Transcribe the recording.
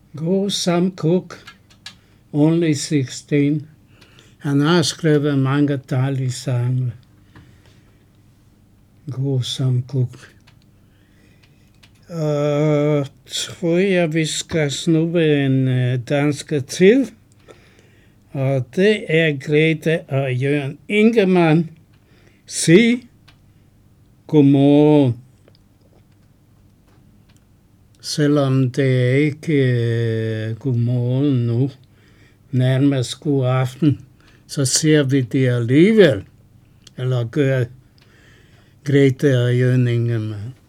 God Sam Cooke, Only 16. Han har skrevet mange dejlige sange. God Sam Cooke. Og tror jeg, vi skal snuppe en dansker til. Og det er Grete og Jørgen Ingemann. Sig godmorgen. Selvom det er ikke godmorgen nu, nærmest god aften, så ser vi det alligevel. Eller gør Grete og Jørgen Ingemann.